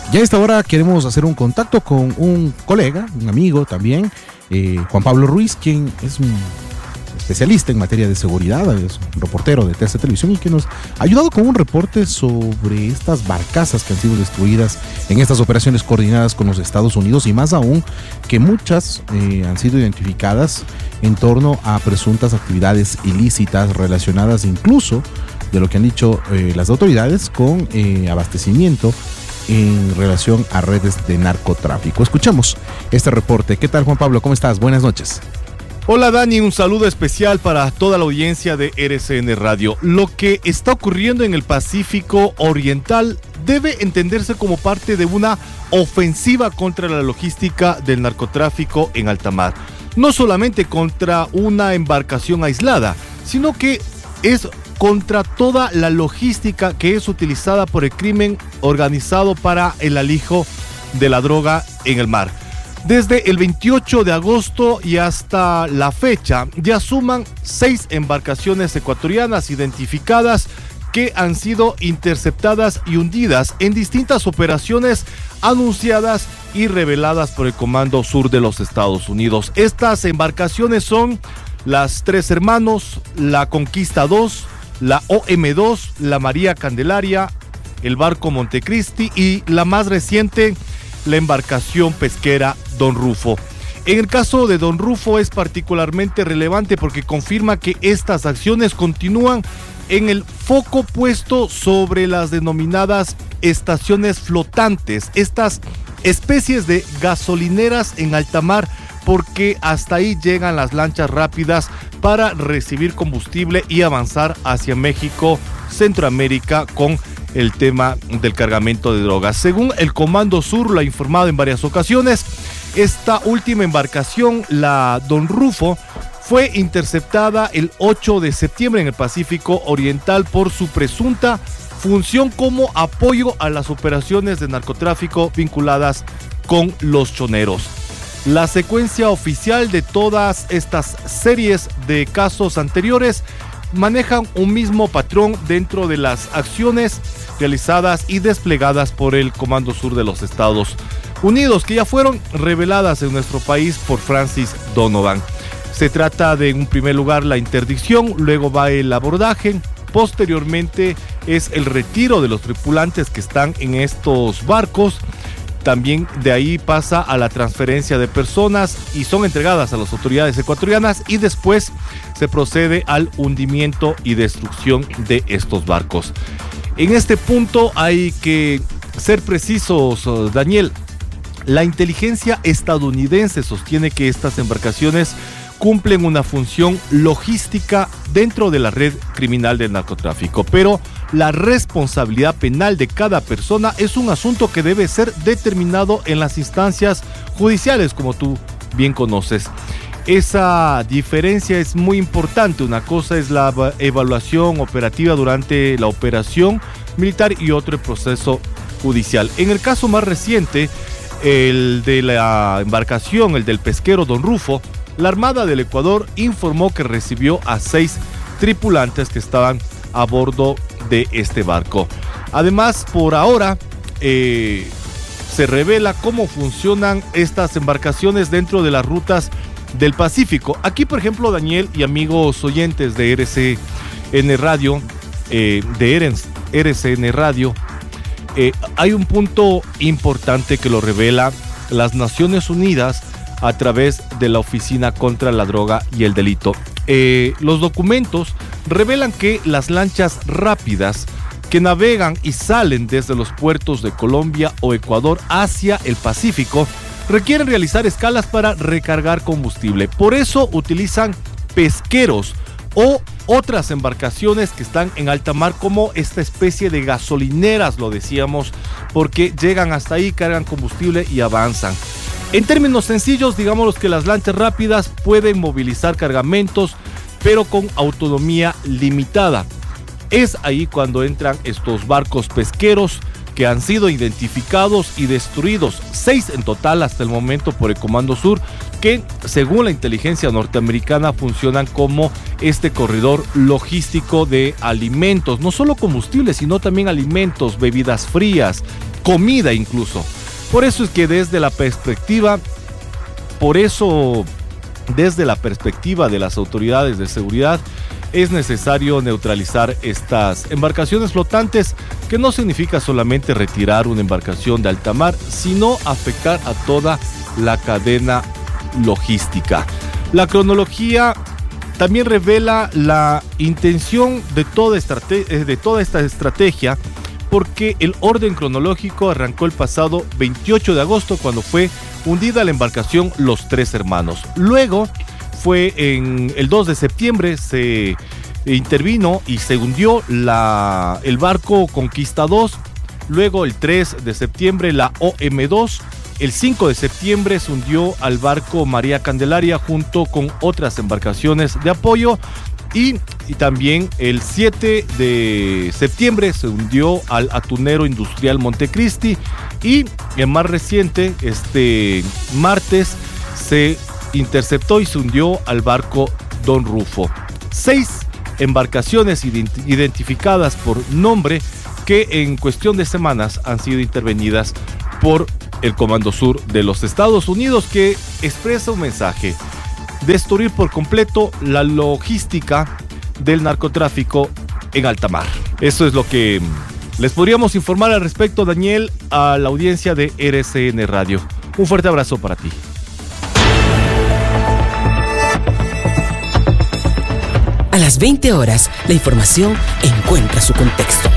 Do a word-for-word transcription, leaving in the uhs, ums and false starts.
Ya a esta hora queremos hacer un contacto con un colega, un amigo también, eh, Juan Pablo Ruiz, quien es un especialista en materia de seguridad, es un reportero de T C Televisión y que nos ha ayudado con un reporte sobre estas barcazas que han sido destruidas en estas operaciones coordinadas con los Estados Unidos, y más aún que muchas eh, han sido identificadas en torno a presuntas actividades ilícitas relacionadas incluso, de lo que han dicho eh, las autoridades, con eh, abastecimiento en relación a redes de narcotráfico. Escuchamos este reporte. ¿Qué tal, Juan Pablo? ¿Cómo estás? Buenas noches. Hola Dani, un saludo especial para toda la audiencia de R C N Radio. Lo que está ocurriendo en el Pacífico Oriental debe entenderse como parte de una ofensiva contra la logística del narcotráfico en alta mar. No solamente contra una embarcación aislada, sino que es contra toda la logística que es utilizada por el crimen organizado para el alijo de la droga en el mar. Desde el veintiocho de agosto y hasta la fecha ya suman seis embarcaciones ecuatorianas identificadas que han sido interceptadas y hundidas en distintas operaciones anunciadas y reveladas por el Comando Sur de los Estados Unidos. Estas embarcaciones son las Tres Hermanos, la Conquista dos, la O M dos, la María Candelaria, el barco Montecristi y la más reciente, la embarcación pesquera Don Rufo. En el caso de Don Rufo es particularmente relevante porque confirma que estas acciones continúan en el foco puesto sobre las denominadas estaciones flotantes, estas especies de gasolineras en alta mar, porque hasta ahí llegan las lanchas rápidas para recibir combustible y avanzar hacia México, Centroamérica, con el tema del cargamento de drogas. Según el Comando Sur lo ha informado en varias ocasiones, esta última embarcación, la Don Rufo, fue interceptada el ocho de septiembre en el Pacífico Oriental por su presunta función como apoyo a las operaciones de narcotráfico vinculadas con los choneros. La secuencia oficial de todas estas series de casos anteriores manejan un mismo patrón dentro de las acciones realizadas y desplegadas por el Comando Sur de los Estados Unidos, que ya fueron reveladas en nuestro país por Francis Donovan. Se trata de, en primer lugar, la interdicción, luego va el abordaje, posteriormente es el retiro de los tripulantes que están en estos barcos. También de ahí pasa a la transferencia de personas y son entregadas a las autoridades ecuatorianas, y después se procede al hundimiento y destrucción de estos barcos. En este punto hay que ser precisos, Daniel. La inteligencia estadounidense sostiene que estas embarcaciones cumplen una función logística dentro de la red criminal del narcotráfico, pero la responsabilidad penal de cada persona es un asunto que debe ser determinado en las instancias judiciales, como tú bien conoces. Esa diferencia es muy importante. Una cosa es la evaluación operativa durante la operación militar y otro el proceso judicial. En el caso más reciente, el de la embarcación, el del pesquero Don Rufo, la Armada del Ecuador informó que recibió a seis tripulantes que estaban a bordo de este barco. Además, por ahora, eh, se revela cómo funcionan estas embarcaciones dentro de las rutas del Pacífico. Aquí, por ejemplo, Daniel y amigos oyentes de R C N Radio, eh, de R C N Radio, eh, hay un punto importante que lo revela las Naciones Unidas a través de la Oficina contra la Droga y el Delito. Eh, los documentos revelan que las lanchas rápidas que navegan y salen desde los puertos de Colombia o Ecuador hacia el Pacífico requieren realizar escalas para recargar combustible. Por eso utilizan pesqueros o otras embarcaciones que están en alta mar, como esta especie de gasolineras, lo decíamos, porque llegan hasta ahí, cargan combustible y avanzan. En términos sencillos, digamos que las lanchas rápidas pueden movilizar cargamentos, pero con autonomía limitada. Es ahí cuando entran estos barcos pesqueros que han sido identificados y destruidos, seis en total hasta el momento por el Comando Sur, que según la inteligencia norteamericana funcionan como este corredor logístico de alimentos, no solo combustibles, sino también alimentos, bebidas frías, comida incluso. Por eso es que desde la perspectiva, por eso desde la perspectiva de las autoridades de seguridad, es necesario neutralizar estas embarcaciones flotantes, que no significa solamente retirar una embarcación de alta mar, sino afectar a toda la cadena logística. La cronología también revela la intención de toda, estrate- de toda esta estrategia, porque el orden cronológico arrancó el pasado veintiocho de agosto, cuando fue hundida la embarcación Los Tres Hermanos. Luego fue en el dos de septiembre, se intervino y se hundió la, el barco Conquista dos. Luego el tres de septiembre la O M dos. El cinco de septiembre se hundió al barco María Candelaria junto con otras embarcaciones de apoyo. Y, y también el siete de septiembre se hundió al atunero industrial Montecristi. Y el más reciente, este martes, se interceptó y se hundió al barco Don Rufo. Seis embarcaciones ident- identificadas por nombre, que en cuestión de semanas han sido intervenidas por el Comando Sur de los Estados Unidos, que expresa un mensaje: destruir por completo la logística del narcotráfico en alta mar. Eso es lo que les podríamos informar al respecto, Daniel, a la audiencia de R C N Radio. Un fuerte abrazo para ti. A las veinte horas, la información encuentra su contexto.